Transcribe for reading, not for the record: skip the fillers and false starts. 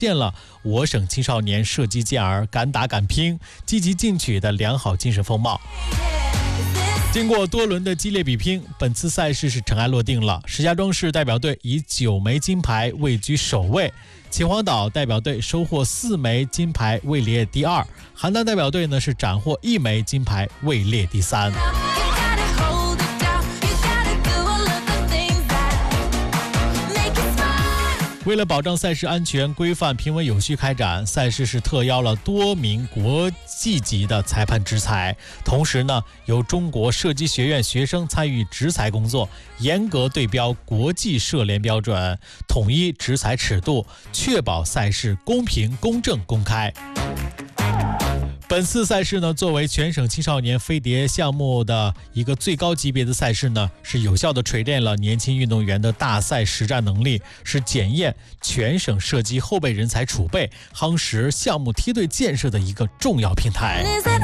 现了我省青少年射击健儿敢打敢拼、积极进取的良好精神风貌。经过多轮的激烈比拼，本次赛事是尘埃落定了。石家庄市代表队以9枚金牌位居首位，秦皇岛代表队收获4枚金牌位列第2，邯郸代表队呢是斩获1枚金牌位列第3。为了保障赛事安全规范、平稳有序开展，赛事是特邀了多名国际级的裁判执裁，同时呢，由中国射击学院学生参与执裁工作，严格对标国际射联标准，统一执裁尺度，确保赛事公平、公正、公开。本次赛事呢，作为全省青少年飞碟项目的一个最高级别的赛事呢，是有效地锤炼了年轻运动员的大赛实战能力，是检验全省射击后备人才储备、夯实项目梯队建设的一个重要平台。